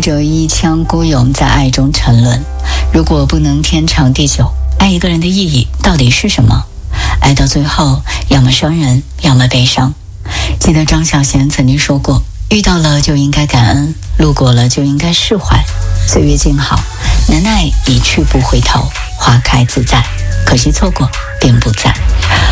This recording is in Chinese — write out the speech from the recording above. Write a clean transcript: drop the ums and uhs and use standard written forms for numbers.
者一腔孤勇在爱中沉沦。如果不能天长地久，爱一个人的意义到底是什么？爱到最后，要么伤人，要么悲伤。记得张小娴曾经说过，遇到了就应该感恩，路过了就应该释怀。岁月静好，能爱一去不回头，花开自在。可惜错过便不在。